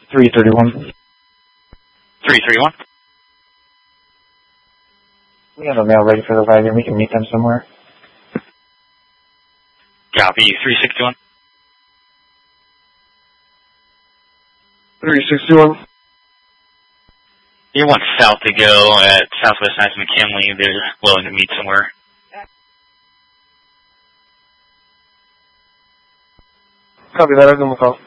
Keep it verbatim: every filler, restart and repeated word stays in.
three thirty-one. three thirty-one. We have a mail ready for the wagon. We can meet them somewhere. Copy. three sixty-one. three sixty-one. You want south to go at Southwest Nice McKinley. They're willing to meet somewhere. Copy that. I'll give them a call.